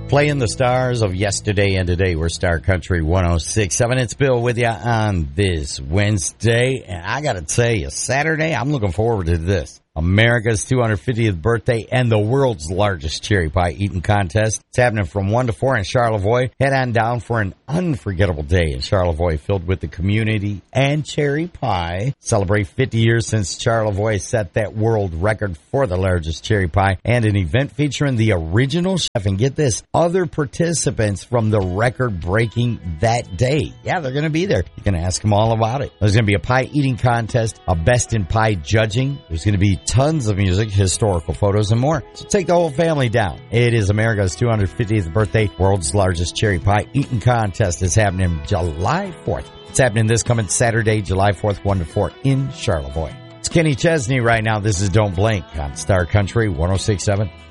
Playing the stars of yesterday and today. We're Star Country 106.7. It's Bill with you on this Wednesday. And I got to tell you, Saturday, I'm looking forward to this. America's 250th birthday and the world's largest cherry pie eating contest. It's happening from 1 to 4 in Charlevoix. Head on down for an unforgettable day in Charlevoix filled with the community and cherry pie. Celebrate 50 years since Charlevoix set that world record for the largest cherry pie, and an event featuring the original chef. And get this, other participants from the record breaking that day. Yeah, they're going to be there. You can ask them all about it. There's going to be a pie eating contest, a best in pie judging. There's going to be tons of music, historical photos, and more. So take the whole family down. It is America's 250th birthday. World's largest cherry pie eating contest is happening July 4th. It's happening this coming Saturday, July 4th, 1 to 4 in Charlevoix. It's Kenny Chesney right now. This is Don't Blink on Star Country 106.7.